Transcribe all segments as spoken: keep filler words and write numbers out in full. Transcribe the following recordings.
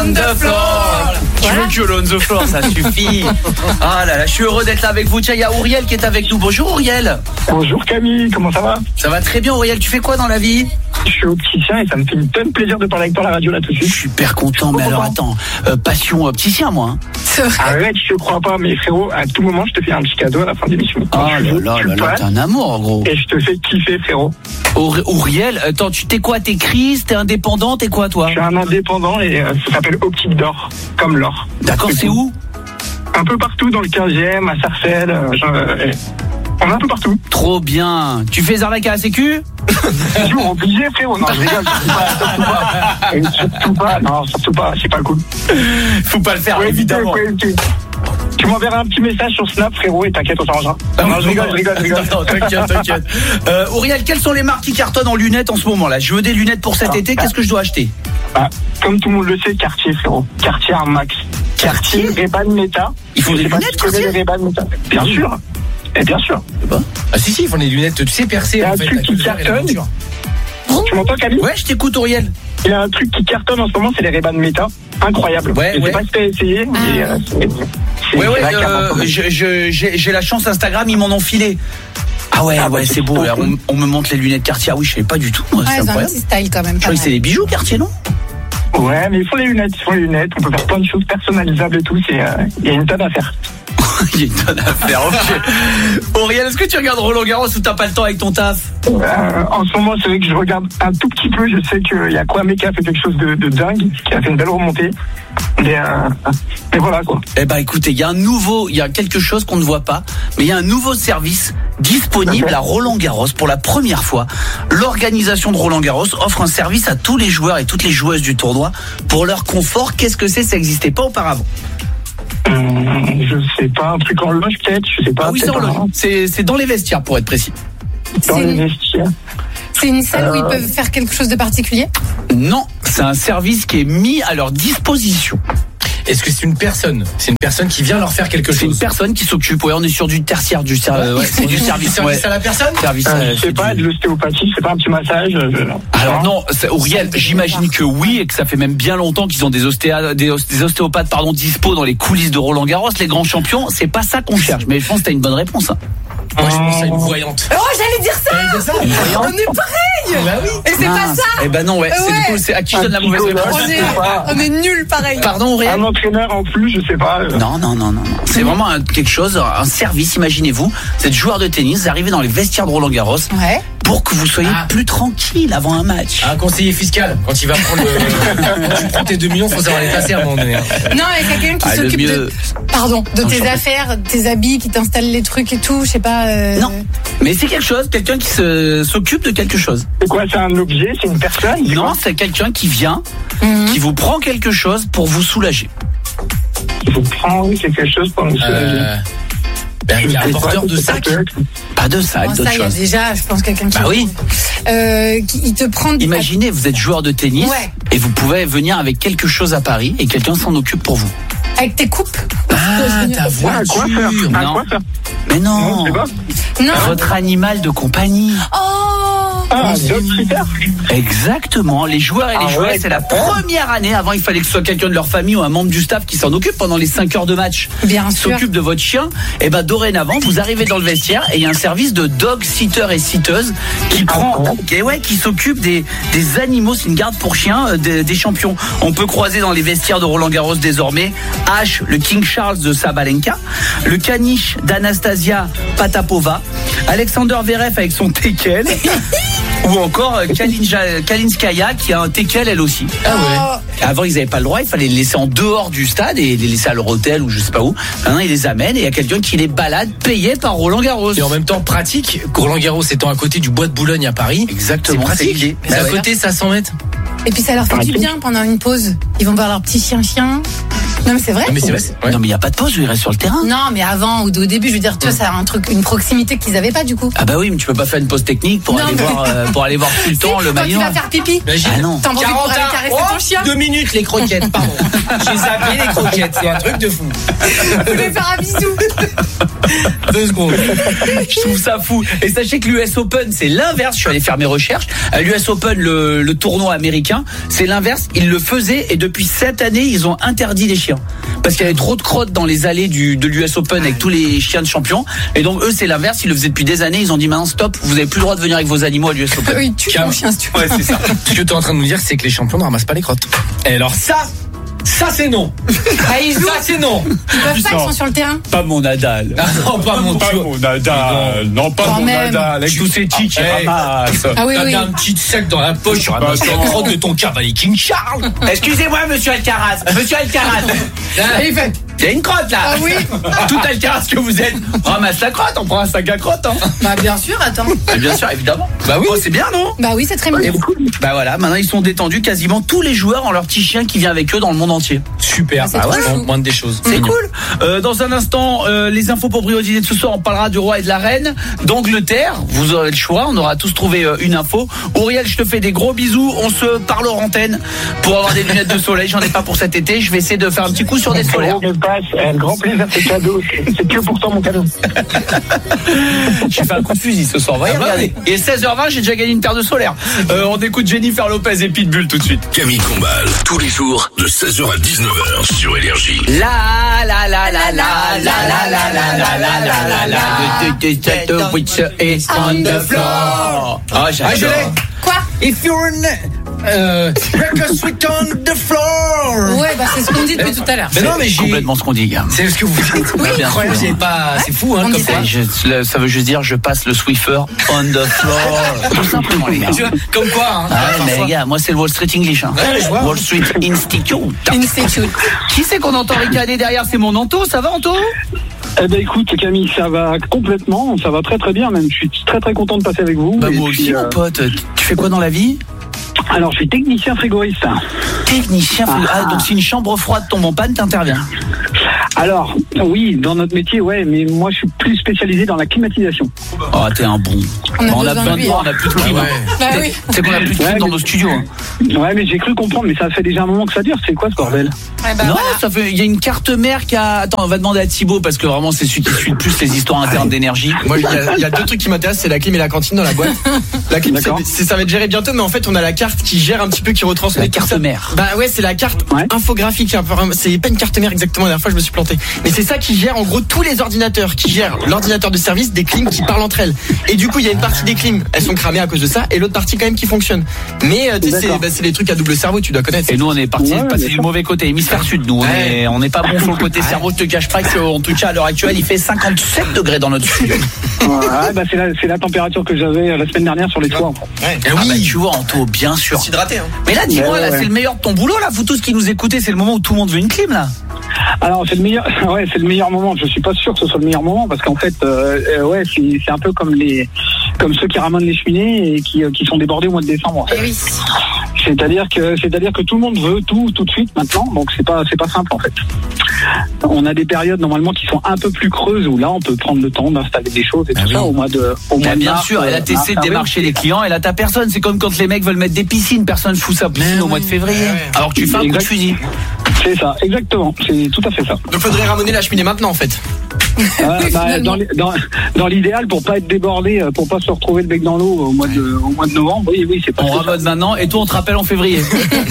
on the floor. Tu veux que on the floor, ça suffit. Ah là là, je suis heureux d'être là avec vous. Tiens, il y a Auriel qui est avec nous. Bonjour Auriel. Bonjour Camille, comment ça va? Ça va très bien Auriel, tu fais quoi dans la vie? Je suis opticien et ça me fait une tonne plaisir de parler avec toi à la radio là tout de suite. Super content, mais alors attends, euh, passion opticien moi. Hein. Arrête, je te crois pas, mais frérot, à tout moment je te fais un petit cadeau à la fin de l'émission. Oh là là là là, t'es un amour gros. Et je te fais kiffer frérot. Auriel, attends, tu t'es quoi? T'es Chris? T'es indépendant? T'es quoi toi? Je suis un indépendant et euh, ça s'appelle Optique d'Or, comme l'or. D'accord, c'est où? Un peu partout dans le quinzième, à Sarcelles, euh, genre, euh, on est un peu partout. Trop bien. Tu fais arnaque à la sécu? Toujours obligé frérot, non je rigole, surtout pas, surtout pas. Et surtout pas, non surtout pas, c'est pas cool. Faut pas le faire ouais, évidemment. Ouais, ouais, tu m'enverras un petit message sur Snap frérot et t'inquiète on s'arrangera. Ah, non, je rigole, je rigole, je rigole. Non, t'inquiète, t'inquiète. Euh, Auriel, quelles sont les marques qui cartonnent en lunettes en ce moment là? Je veux des lunettes pour cet ah, été, ah, qu'est-ce que je dois acheter? ah, Comme tout le monde le sait, Cartier frérot. Cartier Air Max. Cartier, Ray-Ban Meta. Il faut des lunettes Cartier? Ray-Ban Meta. Bien sûr. Et bien sûr. Ah si si, ils font des lunettes, tu sais, percées en un fait. Truc qui cartonne. Tu m'entends Camille? Ouais, je t'écoute Auriel. Il y a un truc qui cartonne en ce moment, c'est les Ray-Ban Meta. Incroyable. Ouais, je ouais. sais pas si t'as essayé, mais euh, c'est, c'est, ouais, ouais, c'est euh, je, je, j'ai, j'ai la chance Instagram, ils m'en ont filé. Ah ouais, ah ouais, c'est, c'est beau. Là, on, on me montre les lunettes Cartier. Ah oui, je savais pas du tout. Moi, ouais, c'est incroyable. Un petit style quand même. Je crois que c'est des bijoux Cartier, non? Ouais, mais il faut les lunettes, il faut les lunettes. On peut faire plein de choses personnalisables et tout. C'est, il euh, y a une tonne à faire. Il y a une tonne à faire, ok. Auriel, est-ce que tu regardes Roland Garros ou t'as pas le temps avec ton taf? euh, En ce moment, c'est vrai que je regarde un tout petit peu. Je sais qu'il y a Kwame qui a fait quelque chose de, de dingue, qui a fait une belle remontée. Mais, euh, mais voilà quoi. Eh ben écoutez, il y a un nouveau, il y a quelque chose qu'on ne voit pas, mais il y a un nouveau service disponible okay. à Roland Garros pour la première fois. L'organisation de Roland Garros offre un service à tous les joueurs et toutes les joueuses du tournoi pour leur confort. Qu'est-ce que c'est? Ça n'existait pas auparavant. Hum, je sais pas, un truc en loge peut-être, je sais pas. Ah oui, c'est en loge. C'est, c'est dans les vestiaires pour être précis. Dans c'est les une... vestiaires. C'est une salle euh... où ils peuvent faire quelque chose de particulier? Non, c'est un service qui est mis à leur disposition. Est-ce que c'est une personne? C'est une personne qui vient leur faire quelque chose? C'est une personne qui s'occupe. Ouais, on est sur du tertiaire, du service. Ouais, c'est du service. Service ouais. à la personne? Service. Euh, euh, je sais pas, du... de l'ostéopathie, c'est pas un petit massage. Je... Alors non, c'est, Auriel, j'imagine que oui, et que ça fait même bien longtemps qu'ils ont des, ostéa, des, des ostéopathes, pardon, dispo dans les coulisses de Roland Garros, les grands champions. C'est pas ça qu'on cherche. Mais je pense que t'as une bonne réponse. Hein. Moi, je pense à une voyante. Oh, j'allais dire ça. ça On est pareil. Bah oui. Et c'est ah, pas ça. Eh ben non, ouais. ouais. C'est du coup, c'est à qui je donne la mauvaise réponse. On est, on est nuls pareil. Pardon, Auriel. Un entraîneur en plus, je sais pas. Euh... Non, non, non, non, non. C'est vraiment un, quelque chose, un service. Imaginez-vous, vous êtes joueur de tennis, vous arrivez dans les vestiaires de Roland Garros. Ouais. Pour que vous soyez ah. plus tranquille avant un match. Un conseiller fiscal, quand il va prendre le... quand tu prends tes deux millions, faut savoir les passer à un moment donné. Non, il y a quelqu'un qui ah, s'occupe de, pardon, de non, tes affaires, tes habits, qui t'installe les trucs et tout, je sais pas. Euh... Non, mais c'est quelque chose, quelqu'un qui se, s'occupe de quelque chose. C'est quoi, c'est un objet, c'est une personne? C'est non, quoi? C'est quelqu'un qui vient, mm-hmm. qui vous prend quelque chose pour vous soulager. Qui vous prend quelque chose pour vous soulager. Euh... Ben, il y a un porteur de sac. Pas de sac, bon, d'autres ça, il y a choses. déjà, je pense, quelqu'un qui... Bah oui. Euh, qui il te prend... Imaginez, vous êtes joueur de tennis ouais. et vous pouvez venir avec quelque chose à Paris et quelqu'un s'en occupe pour vous. Avec tes coupes. Ah, ta voiture. À quoi faire? À non. quoi faire? Mais non. Non, non. Votre animal de compagnie. Oh. Ah, dog-sitter. Exactement. Les joueurs et les ah joueuses, ouais, c'est la première année. Avant, il fallait que ce soit quelqu'un de leur famille ou un membre du staff qui s'en occupe pendant les cinq heures de match. Bien sûr. S'occupe de votre chien. Et ben, dorénavant, vous arrivez dans le vestiaire et il y a un service de dog-sitter et sitteuse qui prend, et ouais, qui s'occupe des, des animaux. C'est une garde pour chiens, des, des champions. On peut croiser dans les vestiaires de Roland Garros désormais H, le King Charles de Sabalenka, le caniche d'Anastasia Patapova, Alexander Zverev avec son teckel. Ou encore Kalinja, Kalinskaya qui a un teckel elle aussi. Ah ouais. Avant ils n'avaient pas le droit, il fallait les laisser en dehors du stade et les laisser à leur hôtel ou je sais pas où. Maintenant ils les amènent et il y a quelqu'un qui les balade payé par Roland Garros. Et en même temps pratique, Roland Garros étant à côté du bois de Boulogne à Paris. Exactement. C'est pratique. C'est, c'est bah à ouais. côté, c'est à cent mètres. Et puis ça leur fait du bien pendant une pause. Ils vont voir leur petit chien-chien. Non mais c'est vrai. Non mais c'est vrai. C'est... Ouais. Non mais il y a pas de pause, ils restent sur le terrain. Non mais avant ou au début, je veux dire, tu vois, ça a un truc, une proximité qu'ils avaient pas du coup. Ah bah oui, mais tu peux pas faire une pause technique pour non, aller mais... voir, euh, pour aller voir tout le temps le maillot. Tu vas faire pipi. Imagine. Ah non. T'en profites pour aller caresser oh, ton chien. Deux minutes les croquettes, pardon. J'ai zappé les croquettes, c'est un truc de fou. Vous voulez faire un bisou? Deux secondes. Je trouve ça fou. Et sachez que l'U S Open, c'est l'inverse. Je suis allé faire mes recherches. À l'U S Open, le, le tournoi américain, c'est l'inverse. Ils le faisaient et depuis cette année, ils ont interdit les chiens. Parce qu'il y avait trop de crottes dans les allées du, de l'U S Open avec tous les chiens de champions. Et donc, eux, c'est l'inverse. Ils le faisaient depuis des années. Ils ont dit maintenant, stop, vous avez plus le droit de venir avec vos animaux à l'U S Open. Oui, tu ton chien si tu veux. Ouais, c'est ça. Ce que tu es en train de nous dire, c'est que les champions ne ramassent pas les crottes. Et alors ça, ça c'est non. Ah, ils jouent. Ça c'est non. Ils peuvent pas, ils sont sur le terrain. Pas mon Nadal. Ah non, pas mon Pas mon Nadal. Non, pas Quand mon même. Nadal. Avec tous ces tics qui Hey. ramassent. Ah oui, T'as oui. bien un petit sac dans la poche, tu ramasses la crotte de ton cavalier King Charles. Excusez-moi, monsieur Alcaraz. Monsieur Alcaraz. Et il fait. Il y a une crotte là. Ah oui. Tout Alcaraz que vous êtes. Ramasse la crotte. On prend un sac à crotte. Hein. Bah, bien sûr, attends. Ah, bien sûr, évidemment. Bah oui. Oh, c'est bien, non? Bah oui, c'est très Et mignon. bah voilà, maintenant ils sont détendus. Quasiment tous les joueurs ont leur petit chien qui vient avec eux dans le monde entier. Super. Ah, c'est trop chou. Moins des choses. C'est cool. Euh, dans un instant, euh, les infos pour Brio dîner de ce soir, on parlera du roi et de la reine d'Angleterre. Vous aurez le choix, on aura tous trouvé euh, une info. Auriel, je te fais des gros bisous. On se parle hors antenne pour avoir des lunettes de soleil. J'en ai pas pour cet été. Je vais essayer de faire un petit coup sur des solaires. Je passe, un grand plaisir, c'est cadeau. C'est que pour toi mon cadeau. J'ai fait un coup de fusil ce soir. Voyez, Ah bah regardez. Et seize heures vingt, j'ai déjà gagné une paire de solaires. Euh, on écoute Jennifer Lopez et Pitbull tout de suite. Camille Combal, tous les jours de seize heures à dix-neuf heures sur Énergie. La la la la la la la la la la la la la la. The witch is on the floor. Ah, Ah, je l'ai. j'adore. Quoi? If you're an euh, break a sweet on the floor. Ouais, bah c'est ce qu'on dit depuis tout à l'heure. Mais non, mais j'ai. Complètement ce qu'on dit, gars. C'est ce que vous dites. Oui, bien sûr. C'est pas. C'est fou, hein, On comme dit ça. ça. Je- le- ça veut juste dire je passe le Swiffer on the floor. Tout simplement, les gars. Tu vois, comme quoi, hein. Ah ouais, mais parfois. les gars, moi c'est le Wall Street English. Hein. Ouais, je vois. Wall Street Institute. Institute. Qui c'est qu'on entend ricaner derrière? C'est mon Anto, ça va Anto? Eh ben écoute Camille, ça va complètement, ça va très très bien même. Je suis très très content de passer avec vous. Bah Et moi puis, aussi euh, mon pote. Tu fais quoi dans la vie? Alors je suis technicien frigoriste. Technicien. Ah, donc si une chambre froide tombe en panne, t'interviens. Alors oui, dans notre métier, ouais, mais moi je suis plus spécialisé dans la climatisation. Oh, t'es un bon. On a On a besoin besoin de de lui, toi, hein. on a plus de clim. Ouais. Bah oui. C'est qu'on a plus de clim Ouais, dans mais- nos studios. Hein. Ouais, mais j'ai cru comprendre, mais ça fait déjà un moment que ça dure. C'est quoi ce bordel? Ouais, bah Non, voilà. ça fait. Il y a une carte mère qui a. Attends, on va demander à Thibaut parce que vraiment c'est celui qui suit le plus les histoires internes d'énergie. Moi, il y, a- il y a deux trucs qui m'intéressent, c'est la clim et la cantine dans la boîte. La clim, D'accord. c'est, c'est- ça va être géré bientôt, mais en fait, on a la carte qui gère un petit peu, qui retransmet La tout carte ça. mère. Bah ouais, c'est la carte Ouais. infographique. un peu- C'est pas une carte mère exactement. La dernière fois, je me suis planté. Mais c'est ça qui gère en gros tous les ordinateurs, qui gère l'ordinateur de service, des clims qui parlent entre elles. Et du coup, il y a une partie des clims, elles sont cramées à cause de ça, et l'autre partie quand même qui fonctionne. Mais euh, tu sais, c'est, D'accord. bah, c'est les trucs à double cerveau, tu dois connaître. Et nous on est parti Ouais, passer bien du sûr. mauvais côté, hémisphère sud. Nous on Ouais. est on n'est pas bon sur le côté cerveau. Je te cache pas qu'en tout cas à l'heure actuelle il fait cinquante-sept degrés dans notre studio. Ouais, bah c'est la, c'est la température que j'avais la semaine dernière sur les toits. en fait. Ouais. Ah bah tu vois Anto, bien sûr. S'hydrater, hein. Mais là dis-moi Ouais, là ouais. c'est le meilleur de ton boulot là. Vous tous qui nous écoutez, c'est le moment où tout le monde veut une clim là. Alors c'est le meilleur, ouais, c'est le meilleur moment. Je suis pas sûr que ce soit le meilleur moment parce qu'en fait, euh, euh, ouais, c'est, c'est un peu comme les, comme ceux qui ramènent les cheminées et qui, euh, qui sont débordés au mois de décembre. En fait. Eh oui. C'est-à-dire que, c'est-à-dire que tout le monde veut tout, tout de suite maintenant. Donc c'est pas, c'est pas simple en fait. On a des périodes normalement qui sont un peu plus creuses où là on peut prendre le temps d'installer des choses et tout ça au mois de, au mois Bah, de bien mars, sûr, et là euh, t'essaies de mars, démarcher avril. les clients et là t'as personne. C'est comme quand les mecs veulent mettre des piscines, personne fout sa piscine au mois de février. Alors que tu fais un coup de Exact. fusil. C'est ça, exactement. C'est tout à fait ça. Donc faudrait ramener la cheminée maintenant en fait. Euh, bah, finalement. dans, les- dans, dans l'idéal, pour pas être débordé, euh, pour pas se retrouver le bec dans l'eau au mois de, au mois de novembre, oui, oui, c'est pas On que ça. ramode maintenant et toi on te rappelle en février.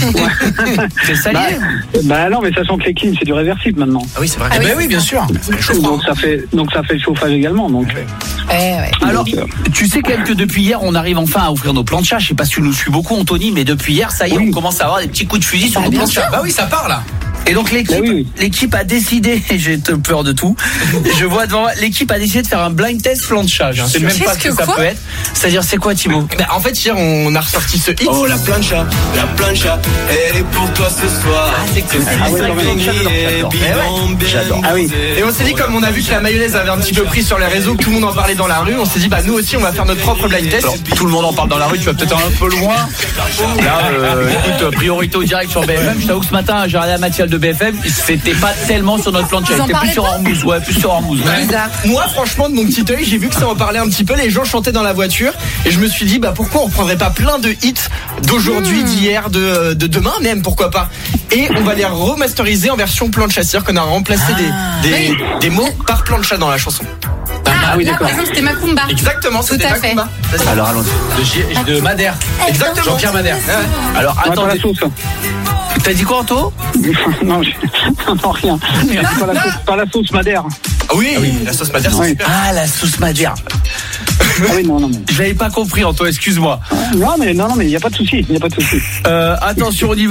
C'est ça Bah, l'idée. bah non, mais sachant que les clims, c'est du réversible maintenant. Ah oui, c'est vrai. Ah Eh oui, ben c'est oui, bien sûr. Donc ça fait, donc ça fait le chauffage également. Donc, Ouais, ouais. Alors, donc, euh, tu sais quand même que depuis hier, on arrive enfin à ouvrir nos planchas. Je sais pas si tu nous suis beaucoup, Anthony, mais depuis hier, ça y est, Oui. on commence à avoir des petits coups de fusil sur Bah, nos bien planchas. Bah oui, ça part là. Et donc l'équipe, Bah oui, oui. l'équipe a décidé, et j'ai peur de tout, je vois devant moi, l'équipe a décidé de faire un blind test plancha. Je sais même pas ce Qu'est-ce que, que ça quoi peut être. C'est-à-dire, c'est quoi Thibaut? Bah, en fait, hier, on a ressorti ce hit. Oh la plancha, la plancha, elle est pour toi ce soir. Ah, c'est cool. Ah ouais, J'adore, ouais, j'adore, j'adore. Eh ouais, j'adore. ah oui. Et on s'est dit, comme on a vu que la mayonnaise avait un petit peu pris sur les réseaux, que tout le monde en parlait dans la rue, on s'est dit, bah nous aussi, on va faire notre propre blind test. Alors, tout le monde en parle dans la rue, tu vas peut-être un peu loin. Là, euh, écoute, priorité au direct sur B F M. Je t'avoue que ce matin, j'ai regardé la matinale de de B F M, c'était pas tellement sur notre plancha. Ils en C'était plus parlaient sur pas Hormuz. Ouais, plus sur Hormuz. Ouais. Bizarre. Moi, franchement, de mon petit œil, j'ai vu que ça en parlait un petit peu. Les gens chantaient dans la voiture. Et je me suis dit, bah, pourquoi on prendrait pas plein de hits d'aujourd'hui, d'hier, de, de demain, même, pourquoi pas. Et on va les remasteriser en version plancha. C'est-à-dire qu'on a remplacé des, des, des mots par plancha dans la chanson. Ah, oui, là, d'accord. par exemple, c'était Macumba. Exactement, Tout c'était à ma fait. combat. Alors allons-y. De, G- de Madère. Exactement. Jean-Pierre Madère. Alors Ouais, pas la attendez. sauce. T'as dit quoi, Anto? non, je... non, rien. Pas la sauce, pas la sauce Madère. Ah oui, oui, la sauce Madère, c'est Oui. super. Ah, la sauce Madère. Ah oui, non, non, mais. Je l'avais pas compris, Anto. Excuse-moi. Non, mais non, non, mais il n'y a pas de souci. Il n'y a pas de souci. Euh, attention, on y va.